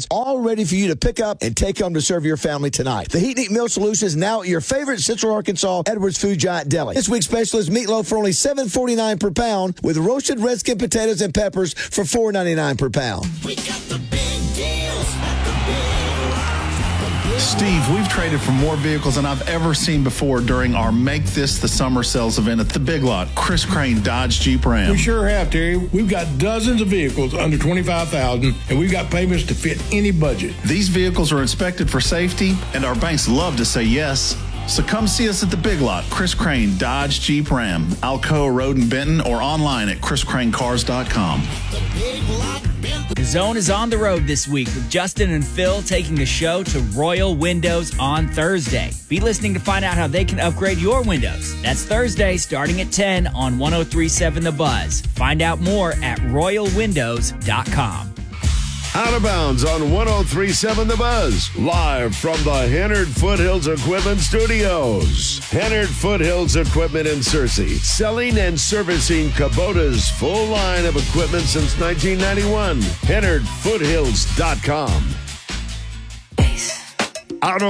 items, all ready for you to pick up and take home to serve your family tonight. The Heat and Eat Meal Solution is now at your favorite Central Arkansas Edwards Food Giant Deli. This week's special is meatloaf for only $7.49 per pound with roasted red skin potatoes and peppers for $4.99 per pound. We got the big deals at the Big Lot. Steve, we've traded for more vehicles than I've ever seen before during our Make This the Summer Sales event at the Big Lot. Chris Crane, Dodge, Jeep, Ram. We sure have, Terry. We've got dozens of vehicles under $25,000, and we've got payments to fit any budget. These vehicles are inspected for safety, and our banks love to say yes. So come see us at the Big Lot. Chris Crane, Dodge, Jeep, Ram, Alcoa Road in Benton, or online at chriscranecars.com. The Big Lot Benton. The Zone is on the road this week with Justin and Phil taking the show to Royal Windows on Thursday. Be listening to find out how they can upgrade your windows. That's Thursday starting at 10 on 103.7 The Buzz. Find out more at royalwindows.com. Out of Bounds on 103.7 The Buzz, live from the Hennard Foothills Equipment Studios. Hennard Foothills Equipment in Searcy, selling and servicing Kubota's full line of equipment since 1991. HennardFoothills.com. Out of